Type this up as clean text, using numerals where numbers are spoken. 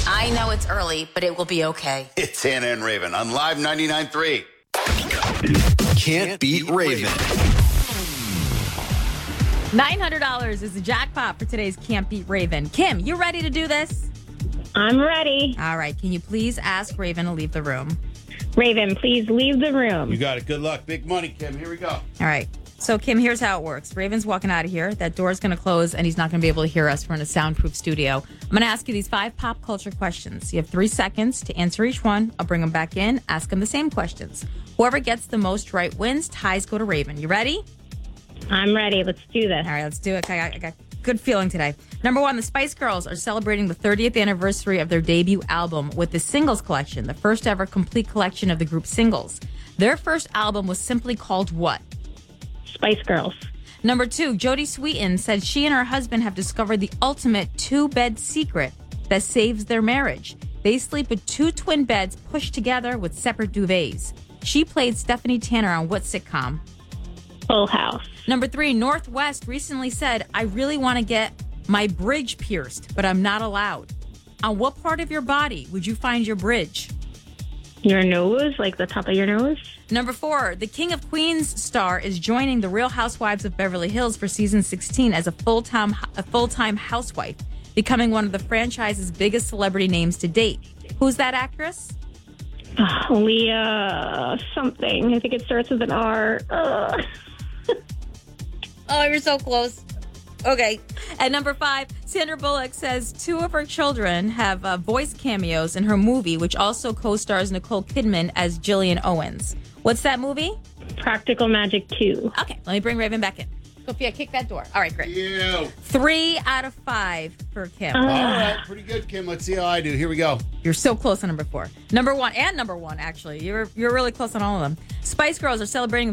I know it's early, but it will be okay. It's Hannah and Raven on Live 99.3. Can't beat Raven. $900 is the jackpot for today's Can't Beat Raven. Kim, you ready to do this? I'm ready. All right. Can you please ask Raven to leave the room? Raven, please leave the room. You got it. Good luck. Big money, Kim. Here we go. All right. So, Kim, here's how it works. Raven's walking out of here. That door's going to close, and he's not going to be able to hear us. We're in a soundproof studio. I'm going to ask you these 5 pop culture questions. You have 3 seconds to answer each one. I'll bring them back in, ask them the same questions. Whoever gets the most right wins. Ties go to Raven. You ready? I'm ready. Let's do this. All right, let's do it. I got good feeling today. Number 1, the Spice Girls are celebrating the 30th anniversary of their debut album with the Singles Collection, the first ever complete collection of the group's singles. Their first album was simply called what? Spice Girls. Number 2, Jodie Sweetin said she and her husband have discovered the ultimate 2-bed secret that saves their marriage. They sleep with 2 twin beds pushed together with separate duvets. She played Stephanie Tanner on what sitcom? Full House. Number 3, Northwest recently said, I really want to get my bridge pierced, but I'm not allowed. On what part of your body would you find your bridge? Your nose, like the top of your nose. Number 4, the King of Queens star is joining the Real Housewives of Beverly Hills for season 16 as a full-time housewife, becoming one of the franchise's biggest celebrity names to date. Who's that actress? Leah something. I think it starts with an R. Oh, you're so close. Okay. At number 5, Sandra Bullock says 2 of her children have voice cameos in her movie, which also co-stars Nicole Kidman as Jillian Owens. What's that movie? Practical Magic 2. Okay, let me bring Raven back in. Sophia, kick that door. All right, great. You. 3 out of 5 for Kim. All right. Pretty good, Kim. Let's see how I do. Here we go. You're so close on number 4. Number 1, actually. You're really close on all of them. Spice Girls are celebrating